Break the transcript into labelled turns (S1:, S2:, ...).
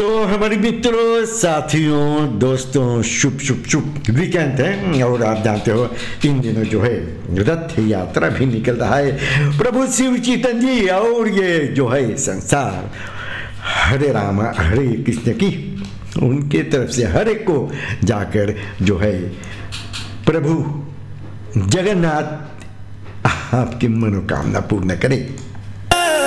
S1: तो हमारे मित्रों, साथियों, दोस्तों, शुभ शुभ शुभ वीकेंड है और आप जानते हो इन दिनों जो है रथ यात्रा भी निकल रहा है। प्रभु शिव चैतन्य जी और ये जो है संसार हरे राम हरे कृष्ण की उनके तरफ से हर एक को जाकर जो है प्रभु जगन्नाथ आपकी मनोकामना पूर्ण करे।